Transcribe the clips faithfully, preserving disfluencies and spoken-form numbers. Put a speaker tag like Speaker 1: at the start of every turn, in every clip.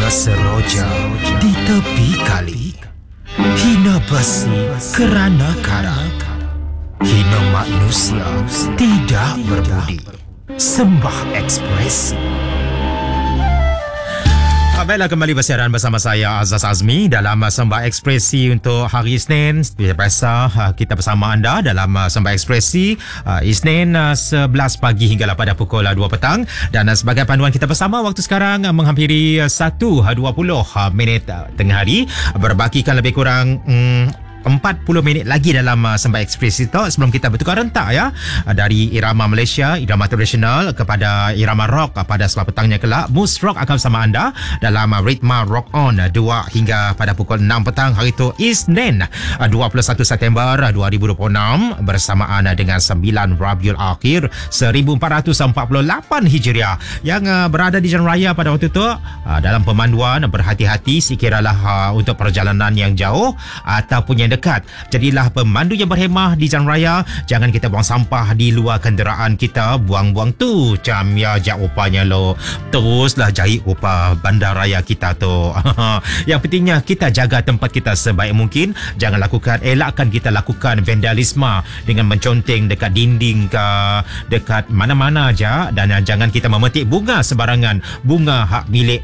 Speaker 1: seroja di tepi kali, hina besi kerana kara, hina manusia tidak berbudi. Sembah ekspresi. Baiklah, kembali bersiaran bersama saya Azaz Azmi dalam Sembah Ekspresi untuk hari Isnin. Seperti biasa, kita bersama anda dalam Sembah Ekspresi Isnin sebelas pagi hinggalah pada pukul dua petang. Dan sebagai panduan kita bersama, waktu sekarang menghampiri satu dua puluh minit tengah hari. Berbakikan lebih kurang hmm, empat puluh minit lagi dalam uh, Sembah Ekspresi itu sebelum kita bertukar rentak ya, uh, dari irama Malaysia, irama tradisional kepada irama rock uh, pada sebelah petangnya kelak. Mus Rock akan bersama anda dalam uh, Ritma Rock On uh, dua hingga pada pukul enam petang hari itu Isnin uh, dua puluh satu September dua ribu dua puluh enam bersamaan uh, dengan sembilan Rabiul Akhir seribu empat ratus empat puluh lapan Hijriah yang uh, berada di jalan raya pada waktu itu. Uh, dalam pemanduan, berhati-hati sekiralah uh, untuk perjalanan yang jauh ataupun yang dekat. Jadilah pemandu yang berhemah di jalan raya. Jangan kita buang sampah di luar kenderaan kita. Buang-buang tu macam ya jak rupanya lo. Teruslah jahit rupa bandaraya kita tu. Yang pentingnya kita jaga tempat kita sebaik mungkin. Jangan lakukan, elakkan kita lakukan vandalisme dengan menconteng dekat dinding ke, dekat mana-mana aja. Dan jangan kita memetik bunga sebarangan. Bunga hak milik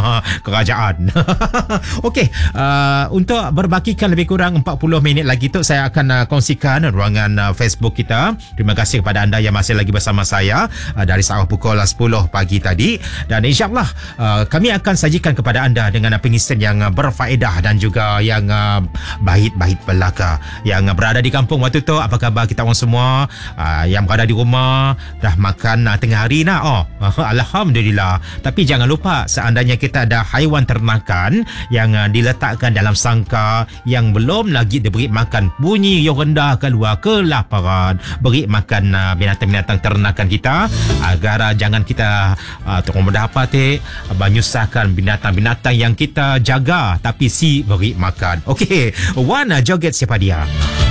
Speaker 1: kerajaan. Okey, uh, untuk berbakikan lebih kurang empat puluh minit lagi tu, saya akan uh, kongsikan ruangan uh, Facebook kita. Terima kasih kepada anda yang masih lagi bersama saya uh, dari saat pukul sepuluh pagi tadi. Dan insyaAllah uh, kami akan sajikan kepada anda dengan uh, pengisian yang uh, berfaedah dan juga yang uh, bahit-bahit belaka. Yang uh, berada di kampung waktu tu, apa khabar kita orang semua? Uh, yang berada di rumah, dah makan uh, tengah hari nak? Oh, Alhamdulillah. Tapi jangan lupa, seandainya kita ada haiwan ternakan yang uh, diletakkan dalam sangka yang belum lagi diberi makan, bunyi yang rendah keluar kelaparan, beri makan uh, binatang-binatang ternakan kita agar uh, jangan kita uh, terus mendapati uh, menyusahkan binatang-binatang yang kita jaga tapi si beri makan. Okey, Wan uh, joget siapa dia?